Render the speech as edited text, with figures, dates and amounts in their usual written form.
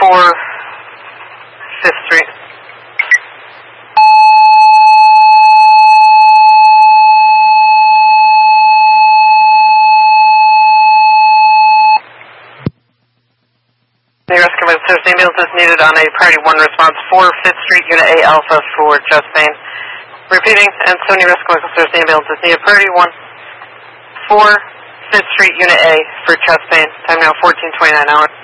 4 5th Street. The rescue service ambulance is needed on a priority 1 response 4 5th Street, Unit A Alpha for chest pain. Repeating, Ansonia Rescue Service ambulance is needed priority 1 4 5th Street, Unit A for chest pain. Time now 14:29 hours.